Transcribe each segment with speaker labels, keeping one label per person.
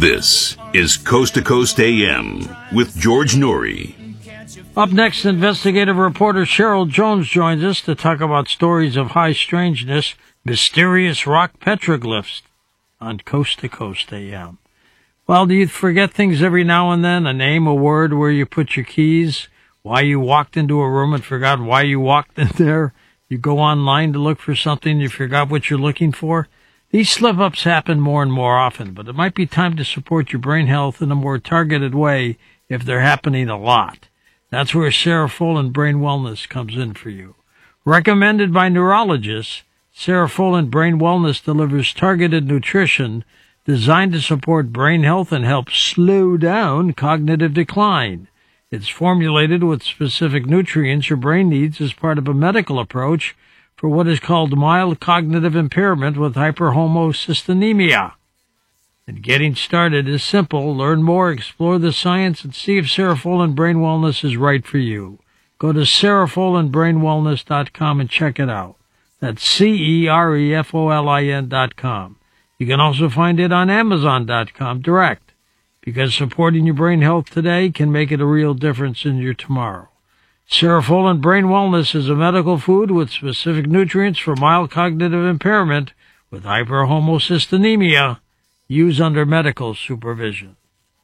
Speaker 1: This is Coast to Coast AM with George Noory.
Speaker 2: Up next, investigative reporter Cheryl Jones joins us to talk about stories of high strangeness, mysterious rock petroglyphs on Coast to Coast AM. Well, do you forget things every now and then? A name, a word, where you put your keys, why you walked into a room and forgot why you walked in there? You go online to look for something, you forgot what you're looking for? These slip-ups happen more and more often, but it might be time to support your brain health in a more targeted way if they're happening a lot. That's where Serofolin Brain Wellness comes in for you. Recommended by neurologists, Serofolin Brain Wellness delivers targeted nutrition designed to support brain health and help slow down cognitive decline. It's formulated with specific nutrients your brain needs as part of a medical approach for what is called mild cognitive impairment with hyperhomocysteemia. And getting started is simple. Learn more, explore the science, and see if Serofolin Brain Wellness is right for you. Go to serofolinbrainwellness.com and check it out. That's CEREFOLIN.com. You can also find it on Amazon.com direct, because supporting your brain health today can make it a real difference in your tomorrow. Serofolin Brain Wellness is a medical food with specific nutrients for mild cognitive impairment with hyperhomocysteemia. Use under medical supervision.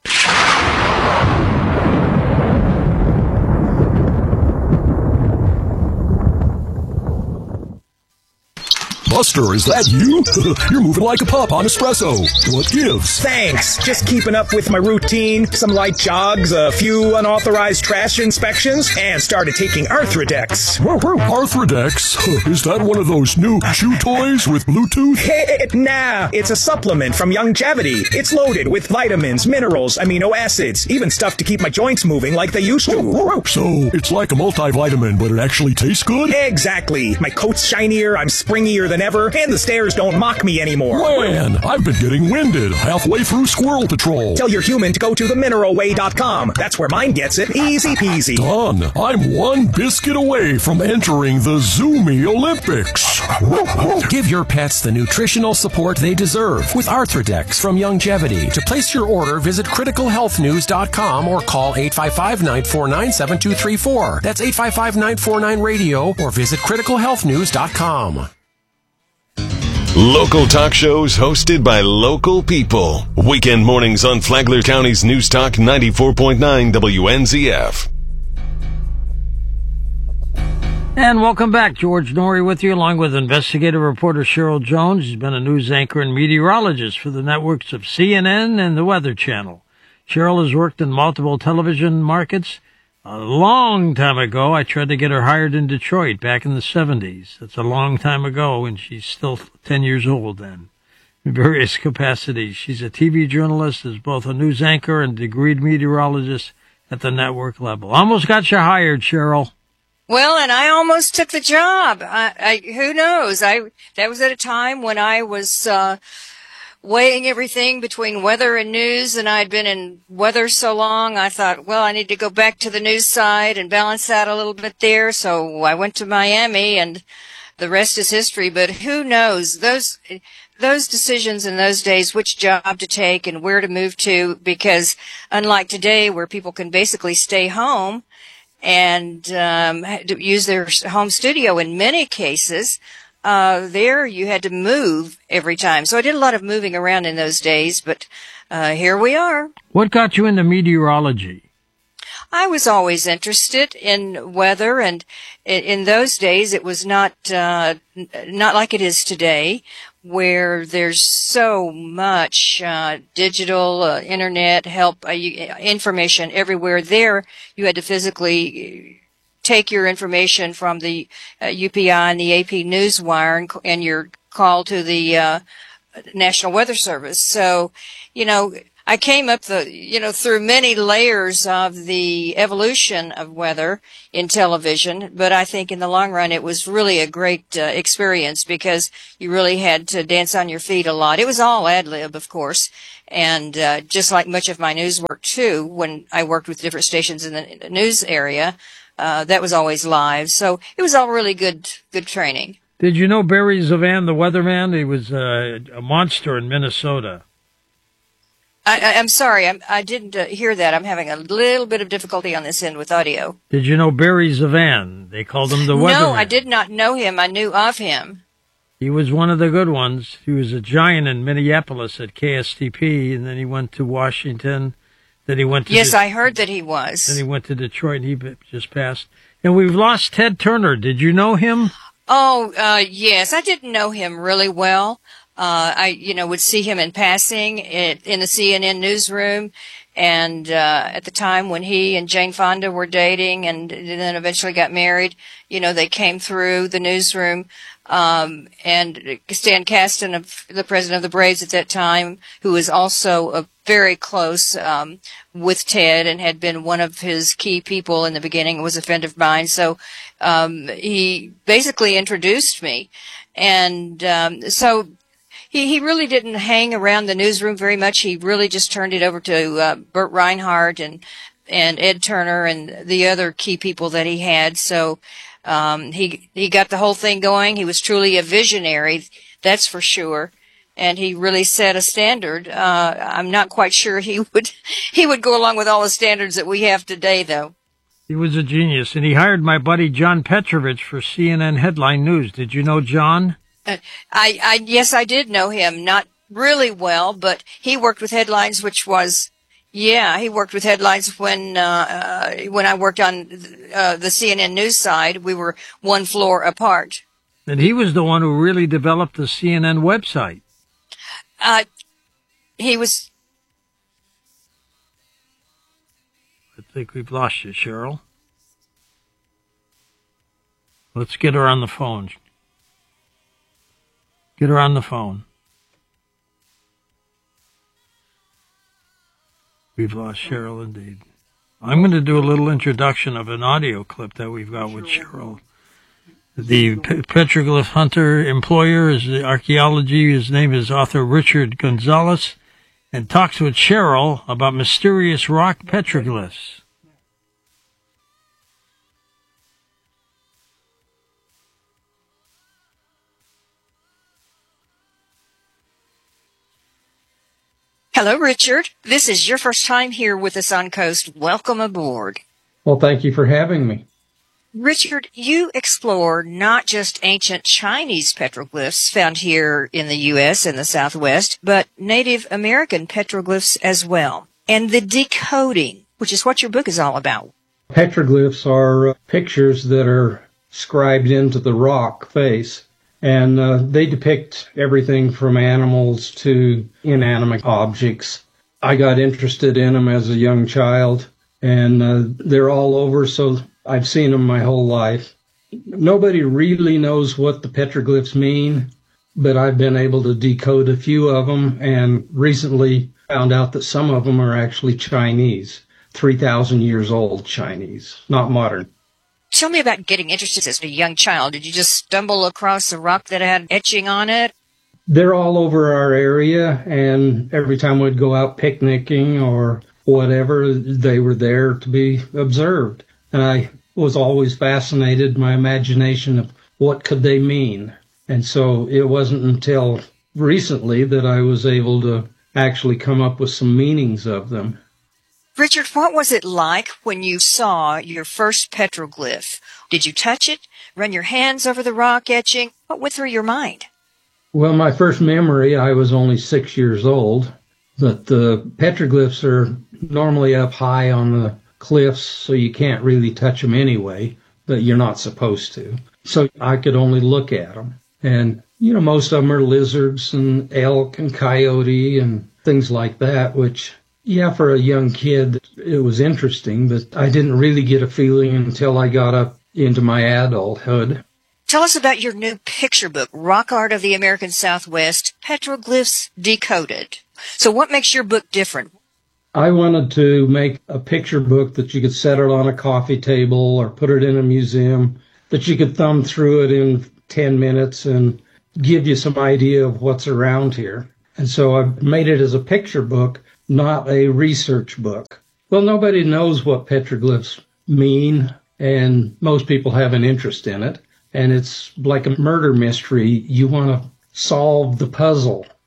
Speaker 3: Buster, is that you? You're moving like a pup on espresso. What gives?
Speaker 4: Thanks. Just keeping up with my routine. Some light jogs, a few unauthorized trash inspections, and started taking Arthrodex.
Speaker 3: Arthrodex? Is that one of those new chew toys with Bluetooth?
Speaker 4: Nah, it's a supplement from Youngevity. It's loaded with vitamins, minerals, amino acids, even stuff to keep my joints moving like they used to.
Speaker 3: So, it's like a multivitamin, but it actually tastes good?
Speaker 4: Exactly. My coat's shinier, I'm springier than ever, and the stairs don't mock me anymore.
Speaker 3: Man, I've been getting winded halfway through Squirrel Patrol.
Speaker 4: Tell your human to go to themineralway.com. That's where mine gets it. Easy peasy.
Speaker 3: Done. I'm one biscuit away from entering the Zoomy Olympics.
Speaker 5: Give your pets the nutritional support they deserve with Arthrodex from Youngevity. To place your order, visit criticalhealthnews.com or call 855-949-7234. That's 855-949-RADIO or visit criticalhealthnews.com.
Speaker 6: Local talk shows hosted by local people. Weekend mornings on Flagler County's News Talk 94.9 WNZF.
Speaker 2: And welcome back. George Noory with you, along with investigative reporter Cheryl Jones. She's been a news anchor and meteorologist for the networks of CNN and the Weather Channel. Cheryl has worked in multiple television markets. A long time ago, I tried to get her hired in Detroit back in the 70s. That's a long time ago, and she's still 10 years old then, in various capacities. She's a TV journalist, is both a news anchor and degreed meteorologist at the network level. Almost got you hired, Cheryl.
Speaker 7: Well, and I almost took the job. Who knows? That was at a time when I was weighing everything between weather and news, and I'd been in weather so long, I thought, well, I need to go back to the news side and balance that a little bit there. So I went to Miami, and the rest is history. But who knows? Those decisions in those days, which job to take and where to move to, because unlike today where people can basically stay home and use their home studio in many cases, there you had to move every time. So I did a lot of moving around in those days, but here we are.
Speaker 2: What got you into meteorology?
Speaker 7: I was always interested in weather, and in those days it was not like it is today, where there's so much digital, internet help, information everywhere. There you had to physically take your information from the UPI and the AP Newswire and your call to the National Weather Service. So, I came up through many layers of the evolution of weather in television, but I think in the long run it was really a great experience because you really had to dance on your feet a lot. It was all ad lib, of course, and just like much of my news work too, when I worked with different stations in the news area, that was always live. So it was all really good training.
Speaker 2: Did you know Barry Zavan, the weatherman? He was a monster in Minnesota.
Speaker 7: I'm sorry, I didn't hear that. I'm having a little bit of difficulty on this end with audio.
Speaker 2: Did you know Barry Zavan? They called him the Weatherman.
Speaker 7: No, I did not know him. I knew of him.
Speaker 2: He was one of the good ones. He was a giant in Minneapolis at KSTP, and then he went to Washington. Then he went to
Speaker 7: Yes, I heard that he was.
Speaker 2: Then he went to Detroit. He just passed. And we've lost Ted Turner. Did you know him?
Speaker 7: Oh, yes. I didn't know him really well. I would see him in passing in the CNN newsroom. And at the time when he and Jane Fonda were dating and then eventually got married, they came through the newsroom. And Stan Kasten, the president of the Braves at that time, who was also very close with Ted and had been one of his key people in the beginning, was a friend of mine. So he basically introduced me. And so he really didn't hang around the newsroom very much. He really just turned it over to Burt Reinhardt and Ed Turner and the other key people that he had. So he got the whole thing going. He was truly a visionary, that's for sure. And he really set a standard. I'm not quite sure he would go along with all the standards that we have today, though.
Speaker 2: He was a genius, and he hired my buddy John Petrovich for CNN Headline News. Did you know John?
Speaker 7: Yes, I did know him. Not really well, but he worked with Headlines, he worked with Headlines when I worked on the CNN News side. We were one floor apart.
Speaker 2: And he was the one who really developed the CNN website.
Speaker 7: He was.
Speaker 2: I think we've lost you, Cheryl. Let's get her on the phone. Get her on the phone. We've lost Cheryl indeed. I'm going to do a little introduction of an audio clip that we've got with Cheryl. The petroglyph hunter employer is the archaeology. His name is author Richard Gonzalez, and talks with Cheryl about mysterious rock petroglyphs.
Speaker 7: Hello, Richard. This is your first time here with us on Coast. Welcome aboard.
Speaker 8: Well, thank you for having me.
Speaker 7: Richard, you explore not just ancient Chinese petroglyphs found here in the U.S. and the Southwest, but Native American petroglyphs as well, and the decoding, which is what your book is all about.
Speaker 8: Petroglyphs are pictures that are scribed into the rock face, and they depict everything from animals to inanimate objects. I got interested in them as a young child, and they're all over, so I've seen them my whole life. Nobody really knows what the petroglyphs mean, but I've been able to decode a few of them, and recently found out that some of them are actually Chinese, 3,000 years old Chinese, not modern.
Speaker 7: Tell me about getting interested as a young child. Did you just stumble across a rock that had etching on it?
Speaker 8: They're all over our area, and every time we'd go out picnicking or whatever, they were there to be observed. And I was always fascinated, my imagination of what could they mean. And so it wasn't until recently that I was able to actually come up with some meanings of them.
Speaker 7: Richard, what was it like when you saw your first petroglyph? Did you touch it? Run your hands over the rock etching? What went through your mind?
Speaker 8: Well, my first memory, I was only 6 years old, but the petroglyphs are normally up high on the cliffs, so you can't really touch them anyway, but you're not supposed to. So I could only look at them. And, most of them are lizards and elk and coyote and things like that, which, yeah, for a young kid, it was interesting, but I didn't really get a feeling until I got up into my adulthood.
Speaker 7: Tell us about your new picture book, Rock Art of the American Southwest, Petroglyphs Decoded. So what makes your book different?
Speaker 8: I wanted to make a picture book that you could set it on a coffee table or put it in a museum, that you could thumb through it in 10 minutes and give you some idea of what's around here. And so I made it as a picture book, not a research book. Well, nobody knows what petroglyphs mean, and most people have an interest in it. And it's like a murder mystery. You want to solve the puzzle.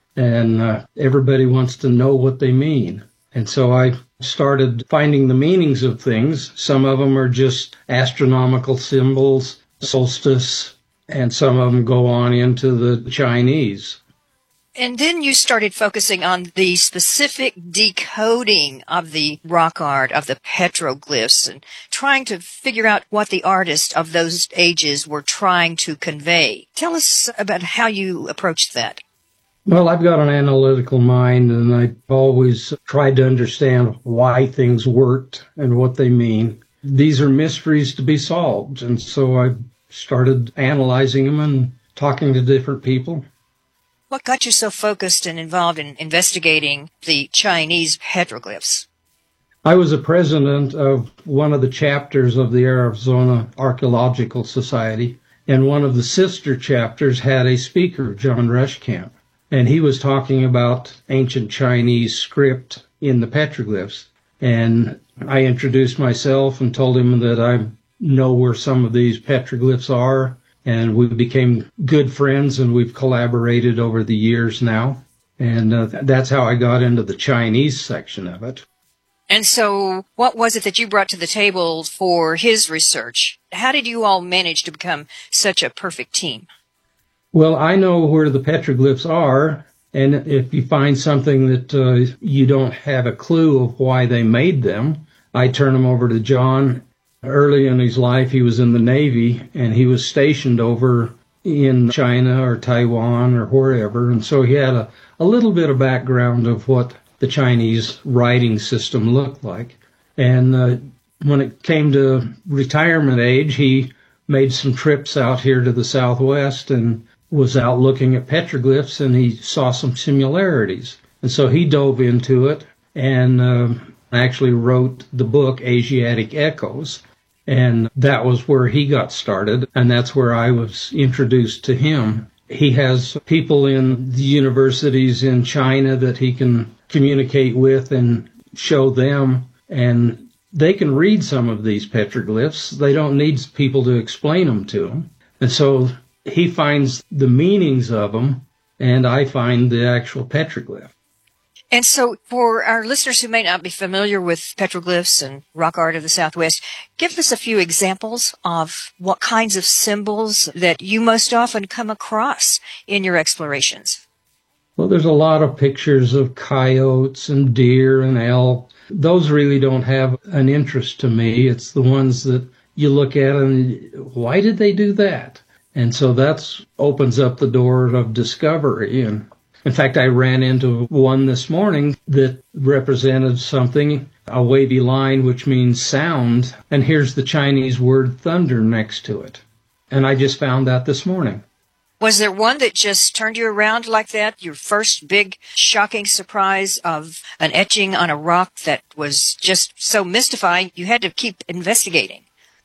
Speaker 8: and everybody wants to know what they mean. And so I started finding the meanings of things. Some of them are just astronomical symbols, solstice, and some of them go on into the Chinese.
Speaker 7: And then you started focusing on the specific decoding of the rock art, of the petroglyphs, and trying to figure out what the artists of those ages were trying to convey. Tell us about how you approached that.
Speaker 8: Well, I've got an analytical mind, and I've always tried to understand why things worked and what they mean. These are mysteries to be solved, and so I started analyzing them and talking to different people.
Speaker 7: What got you so focused and involved in investigating the Chinese petroglyphs?
Speaker 8: I was a president of one of the chapters of the Arizona Archaeological Society, and one of the sister chapters had a speaker, John Rushkamp, and he was talking about ancient Chinese script in the petroglyphs. And I introduced myself and told him that I know where some of these petroglyphs are. And we became good friends, and we've collaborated over the years now. And that's how I got into the Chinese section of it.
Speaker 7: And so what was it that you brought to the table for his research? How did you all manage to become such a perfect team?
Speaker 8: Well, I know where the petroglyphs are. And if you find something that you don't have a clue of why they made them, I turn them over to John. Early in his life, he was in the Navy, and he was stationed over in China or Taiwan or wherever, and so he had a little bit of background of what the Chinese writing system looked like. And when it came to retirement age, he made some trips out here to the Southwest and was out looking at petroglyphs, and he saw some similarities. And so he dove into it and actually wrote the book Asiatic Echoes. And that was where he got started, and that's where I was introduced to him. He has people in the universities in China that he can communicate with and show them, and they can read some of these petroglyphs. They don't need people to explain them to them. And so he finds the meanings of them, and I find the actual petroglyph.
Speaker 7: And so for our listeners who may not be familiar with petroglyphs and rock art of the Southwest, give us a few examples of what kinds of symbols that you most often come across in your explorations.
Speaker 8: Well, there's a lot of pictures of coyotes and deer and elk. Those really don't have an interest to me. It's the ones that you look at and why did they do that? And so that opens up the door of discovery. And in fact, I ran into one this morning that represented something, a wavy line, which means sound, and here's the Chinese word thunder next to it. And I just found that this morning.
Speaker 7: Was there one that just turned you around like that? Your first big, shocking surprise of an etching on a rock that was just so mystifying, you had to keep investigating?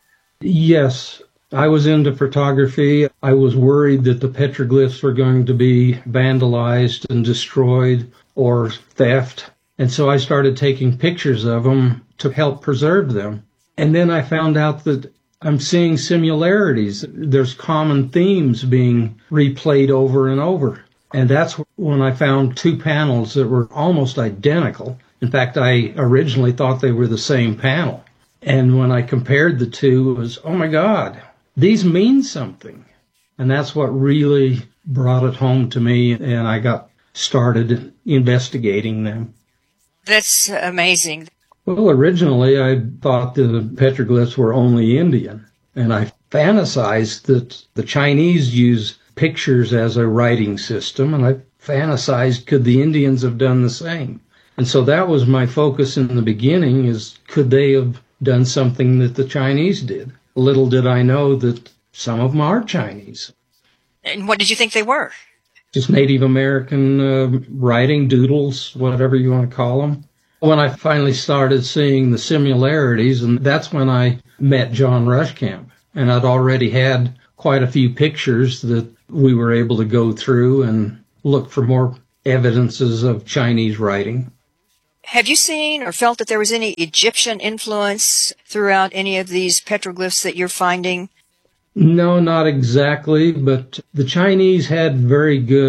Speaker 8: Yes. I was into photography. I was worried that the petroglyphs were going to be vandalized and destroyed or theft. And so I started taking pictures of them to help preserve them. And then I found out that I'm seeing similarities. There's common themes being replayed over and over. And that's when I found two panels that were almost identical. In fact, I originally thought they were the same panel. And when I compared the two, it was, oh my God, these mean something. And that's what really brought it home to me, and I got started investigating them.
Speaker 7: That's amazing.
Speaker 8: Well, originally I thought the petroglyphs were only Indian, and I fantasized that the Chinese use pictures as a writing system, and I fantasized could the Indians have done the same. And so that was my focus in the beginning, is could they have done something that the Chinese did? Little did I know that some of them are Chinese.
Speaker 7: And what did you think they were?
Speaker 8: Just Native American writing, doodles, whatever you want to call them. When I finally started seeing the similarities, and that's when I met John Rushkamp. And I'd already had quite a few pictures that we were able to go through and look for more evidences of Chinese writing.
Speaker 7: Have you seen or felt that there was any Egyptian influence throughout any of these petroglyphs that you're finding?
Speaker 8: No, not exactly, but the Chinese had very good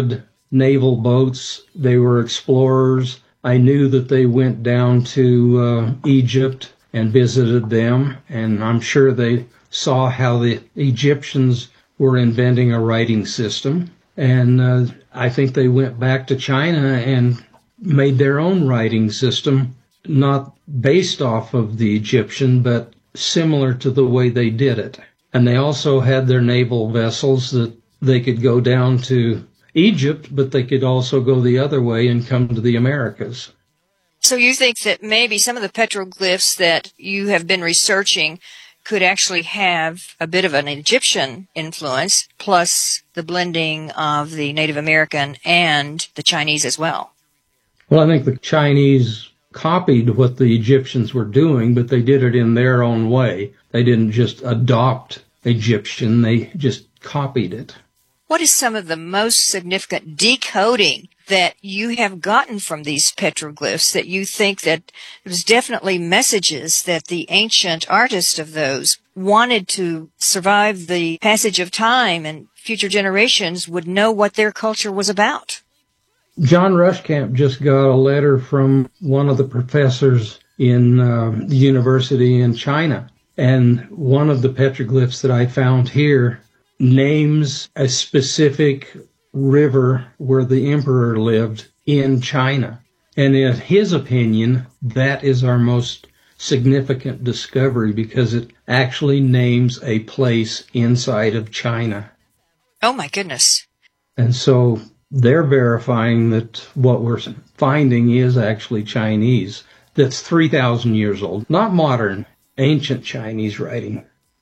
Speaker 8: naval boats. They were explorers. I knew that they went down to Egypt and visited them, and I'm sure they saw how the Egyptians were inventing a writing system. And I think they went back to China and made their own writing system, not based off of the Egyptian, but similar to the way they did it. And they also had their naval vessels that they could go down to Egypt, but they could also go the other way and come to the Americas.
Speaker 7: So you think that maybe some of the petroglyphs that you have been researching could actually have a bit of an Egyptian influence, plus the blending of the Native American and the Chinese as well?
Speaker 8: Well, I think the Chinese copied what the Egyptians were doing, but they did it in their own way. They didn't just adopt Egyptian, they just copied it.
Speaker 7: What is some of the most significant decoding that you have gotten from these petroglyphs that you think that it was definitely messages that the ancient artists of those wanted to survive the passage of time and future generations would know what their culture was about?
Speaker 8: John Rushkamp just got a letter from one of the professors in the university in China. And one of the petroglyphs that I found here names a specific river where the emperor lived in China. And in his opinion, that is our most significant discovery because it actually names a place inside of China.
Speaker 7: Oh, my goodness.
Speaker 8: And so they're verifying that what we're finding is actually Chinese. That's 3,000 years old, not modern, ancient Chinese writing.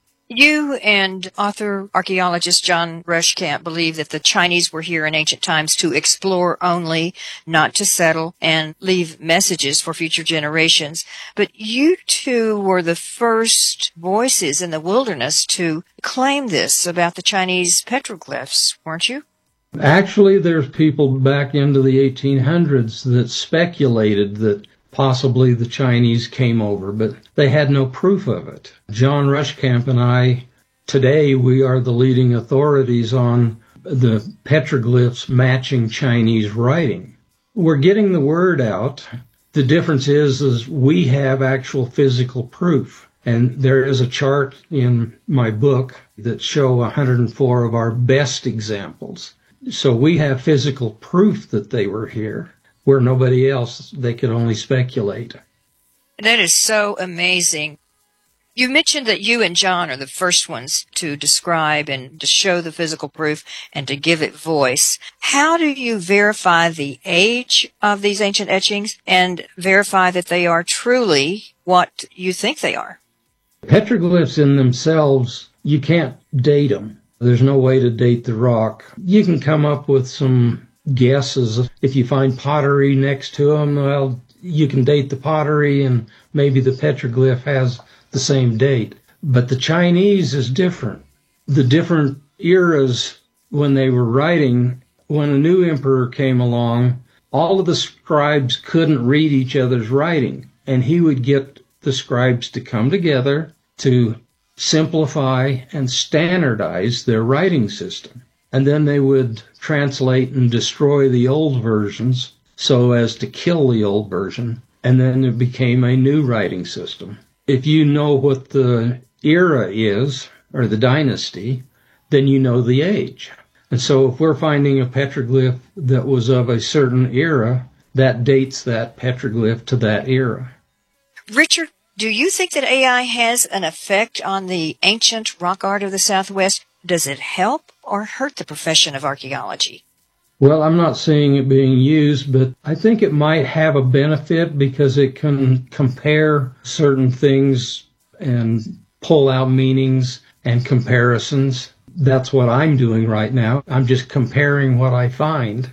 Speaker 7: You and author archaeologist John Rushkamp believe that the Chinese were here in ancient times to explore only, not to settle, and leave messages for future generations. But you two were the first voices in the wilderness to claim this about the Chinese petroglyphs, weren't you?
Speaker 8: Actually, there's people back into the 1800s that speculated that possibly the Chinese came over, but they had no proof of it. John Rushkamp and I, today, we are the leading authorities on the petroglyphs matching Chinese writing. We're getting the word out. The difference is we have actual physical proof. And there is a chart in my book that show 104 of our best examples. So we have physical proof that they were here. Where nobody else, they could only speculate.
Speaker 7: That is so amazing. You mentioned that you and John are the first ones to describe and to show the physical proof and to give it voice. How do you verify the age of these ancient etchings and verify that they are truly what you think they are?
Speaker 8: Petroglyphs in themselves, you can't date them. There's no way to date the rock. You can come up with some guesses. If you find pottery next to them, well, you can date the pottery and maybe the petroglyph has the same date. But the Chinese is different. The different eras when they were writing, when a new emperor came along, all of the scribes couldn't read each other's writing. And he would get the scribes to come together to simplify and standardize their writing system. And then they would translate and destroy the old versions so as to kill the old version. And then it became a new writing system. If you know what the era is, or the dynasty, then you know the age. And so if we're finding a petroglyph that was of a certain era, that dates that petroglyph to that era.
Speaker 7: Richard, do you think that AI has an effect on the ancient rock art of the Southwest? Does it help or hurt the profession of archaeology?
Speaker 8: Well, I'm not seeing it being used, but I think it might have a benefit because it can compare certain things and pull out meanings and comparisons. That's what I'm doing right now. I'm just comparing what I find,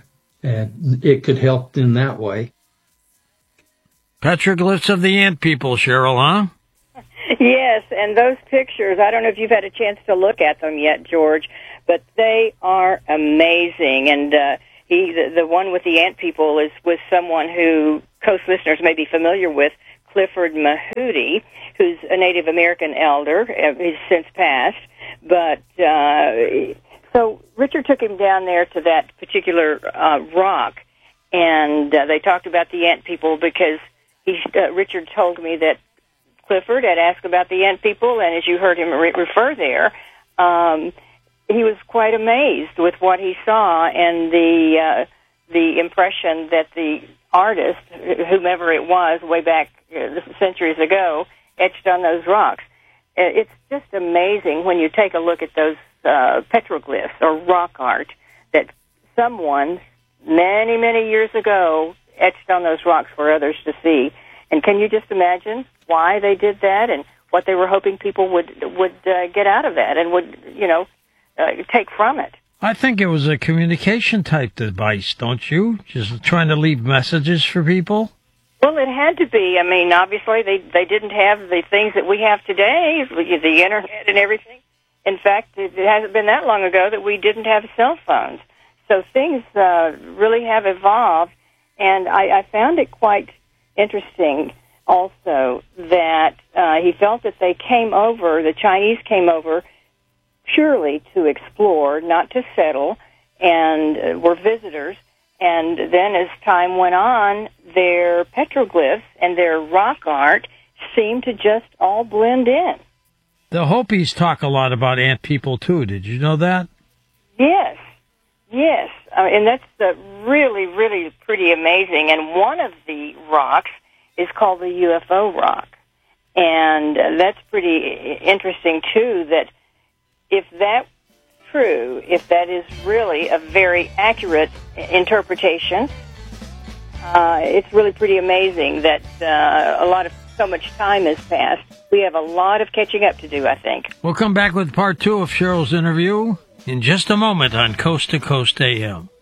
Speaker 8: and it could help in that way.
Speaker 2: Petroglyphs of the Ant People, Cheryl, huh?
Speaker 9: Yes, and those pictures, I don't know if you've had a chance to look at them yet, George, but they are amazing. And the one with the ant people is with someone who Coast listeners may be familiar with, Clifford Mahooty, who's a Native American elder. He's since passed, but So Richard took him down there to that particular rock, and they talked about the ant people because Richard told me that Clifford had asked about the ant people, and as you heard him refer there, he was quite amazed with what he saw and the impression that the artist, whomever it was, way back centuries ago, etched on those rocks. It's just amazing when you take a look at those petroglyphs or rock art that someone many, many years ago etched on those rocks for others to see. And can you just imagine why they did that and what they were hoping people would get out of that and would, take from it?
Speaker 2: I think it was a communication type device, don't you? Just trying to leave messages for people?
Speaker 9: Well, it had to be. I mean, obviously, they didn't have the things that we have today, the Internet and everything. In fact, it hasn't been that long ago that we didn't have cell phones. So things really have evolved, and I found it quite interesting also that he felt that the Chinese came over purely to explore, not to settle, and were visitors. And then as time went on, their petroglyphs and their rock art seemed to just all blend in.
Speaker 2: The Hopis talk a lot about ant people, too. Did you know that?
Speaker 9: Yes. And that's really, really pretty amazing. And one of the rocks is called the UFO rock. And that's pretty interesting, too, that if that's true, if that is really a very accurate interpretation, it's really pretty amazing that so much time has passed. We have a lot of catching up to do, I think.
Speaker 2: We'll come back with part 2 of Cheryl's interview in just a moment on Coast to Coast AM.